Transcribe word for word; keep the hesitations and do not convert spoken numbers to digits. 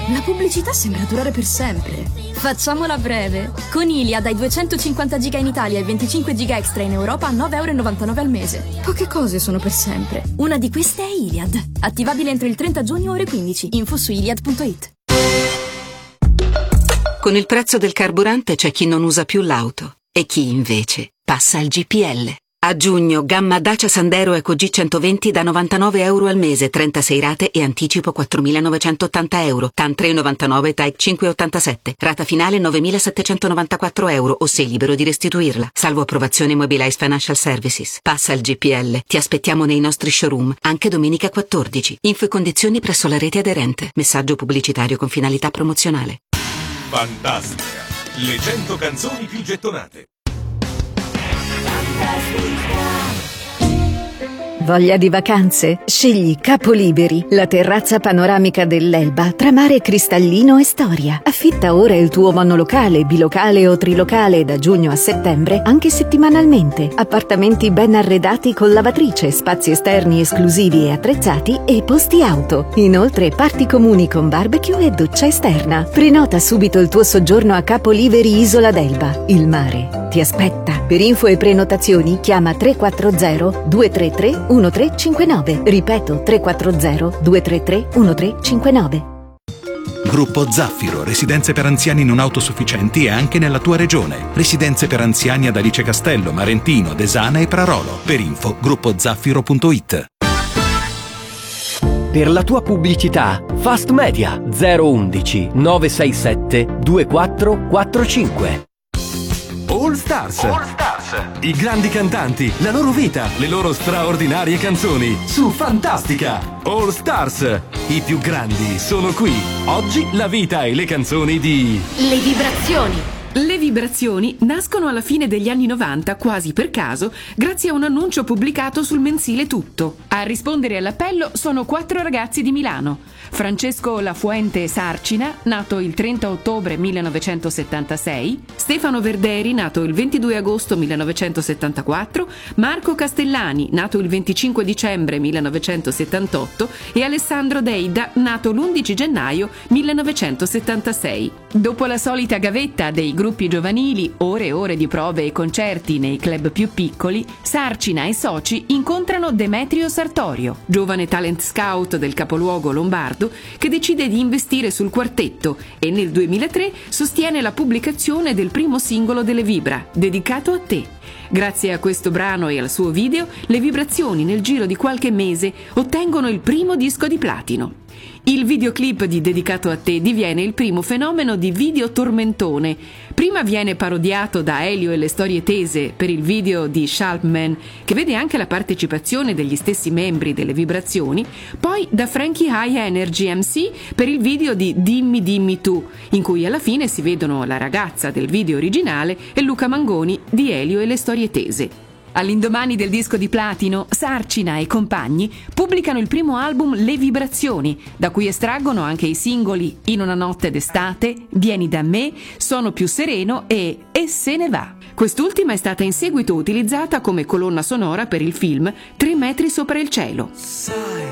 La pubblicità sembra durare per sempre. Facciamola breve. Con Iliad hai duecentocinquanta giga in Italia e venticinque giga extra in Europa a nove virgola novantanove euro al mese. Poche cose sono per sempre. Una di queste è Iliad. Attivabile entro il trenta giugno ore quindici. Info su iliad punto it. Con il prezzo del carburante c'è chi non usa più l'auto e chi invece passa al G P L. A giugno, gamma Dacia Sandero Eco G centoventi da novantanove euro al mese, trentasei rate e anticipo quattromilanovecentottanta euro, T A N tre virgola novantanove, T A E cinque virgola ottantasette, rata finale novemilasettecentonovantaquattro euro o sei libero di restituirla, salvo approvazione Mobilize Financial Services. Passa al G P L, ti aspettiamo nei nostri showroom, anche domenica quattordici. Info e condizioni presso la rete aderente. Messaggio pubblicitario con finalità promozionale. Fantastica, le cento canzoni più gettonate. Voglia di vacanze? Scegli Capoliberi, la terrazza panoramica dell'Elba tra mare cristallino e storia. Affitta ora il tuo monolocale, bilocale o trilocale da giugno a settembre, anche settimanalmente. Appartamenti ben arredati con lavatrice, spazi esterni esclusivi e attrezzati e posti auto. Inoltre parti comuni con barbecue e doccia esterna. Prenota subito il tuo soggiorno a Capoliberi Isola d'Elba. Il mare ti aspetta. Per info e prenotazioni chiama tre quattro zero due tre tre uno tre cinque nove. Ripeto, tre quattro zero due tre tre uno tre cinque nove. Gruppo Zaffiro, residenze per anziani non autosufficienti e anche nella tua regione. Residenze per anziani ad Alice Castello, Marentino, Desana e Prarolo. Per info, gruppo zaffiro punto it. Per la tua pubblicità, Fast Media zero undici nove sei sette due quattro quattro cinque. All Stars. All Stars. I grandi cantanti, la loro vita, le loro straordinarie canzoni su Fantastica. All Stars. I più grandi sono qui. Oggi la vita e le canzoni di Le Vibrazioni. Le Vibrazioni nascono alla fine degli anni novanta, quasi per caso, grazie a un annuncio pubblicato sul mensile Tutto. A rispondere all'appello sono quattro ragazzi di Milano. Francesco Lafuente Sarcina, nato il trenta ottobre millenovecentosettantasei, Stefano Verderi, nato il ventidue agosto millenovecentosettantaquattro, Marco Castellani, nato il venticinque dicembre millenovecentosettantotto e Alessandro Deida, nato l'undici gennaio millenovecentosettantasei. Dopo la solita gavetta dei gruppi giovanili, ore e ore di prove e concerti nei club più piccoli, Sarcina e soci incontrano Demetrio Sartorio, giovane talent scout del capoluogo lombardo, che decide di investire sul quartetto e nel duemilatré sostiene la pubblicazione del primo singolo delle Vibra, Dedicato a te. Grazie a questo brano e al suo video, le Vibrazioni nel giro di qualche mese ottengono il primo disco di platino. Il videoclip di Dedicato a te diviene il primo fenomeno di video tormentone. Prima viene parodiato da Elio e le storie tese per il video di Sharpman, che vede anche la partecipazione degli stessi membri delle Vibrazioni, poi da Frankie High Energy M C per il video di Dimmi dimmi tu, in cui alla fine si vedono la ragazza del video originale e Luca Mangoni di Elio e le storie tese. All'indomani del disco di platino, Sarcina e compagni pubblicano il primo album Le Vibrazioni, da cui estraggono anche i singoli In una notte d'estate, Vieni da me, Sono più sereno e E se ne va. Quest'ultima è stata in seguito utilizzata come colonna sonora per il film Tre metri sopra il cielo. Sai,